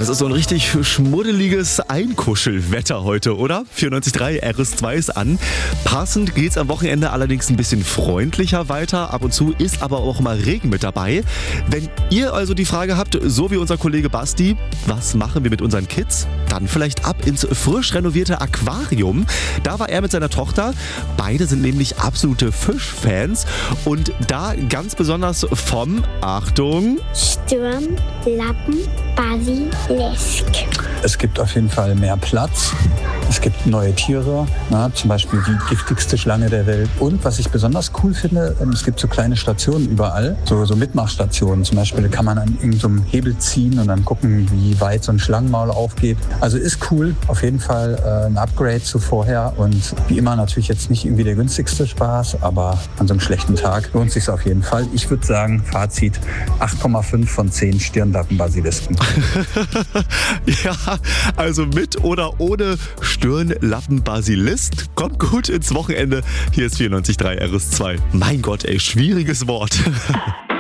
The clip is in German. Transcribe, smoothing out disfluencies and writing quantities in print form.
Das ist so ein richtig schmuddeliges Einkuschelwetter heute, oder? 94.3 RS2 ist an. Passend geht's am Wochenende allerdings ein bisschen freundlicher weiter. Ab und zu ist aber auch mal Regen mit dabei. Wenn ihr also die Frage habt, so wie unser Kollege Basti, was machen wir mit unseren Kids? Dann vielleicht ab ins frisch renovierte Aquarium. Da war er mit seiner Tochter. Beide sind nämlich absolute Fischfans. Und da ganz besonders vom, Achtung, Sturm, Lappen, Basilisk. Es gibt auf jeden Fall mehr Platz. Es gibt neue Tiere, zum Beispiel die giftigste Schlange der Welt. Und was ich besonders cool finde, es gibt so kleine Stationen überall, so Mitmachstationen. Zum Beispiel kann man an irgendeinem Hebel ziehen und dann gucken, wie weit so ein Schlangenmaul aufgeht. Also ist cool, auf jeden Fall ein Upgrade zu vorher. Und wie immer natürlich jetzt nicht irgendwie der günstigste Spaß, aber an so einem schlechten Tag lohnt es sich auf jeden Fall. Ich würde sagen, Fazit 8,5 von 10 Stirnlappenbasilisken. Ja, also mit oder ohne Stirnlappenbasilisk. Kommt gut ins Wochenende. Hier ist 94.3 RS2. Mein Gott, ey, schwieriges Wort.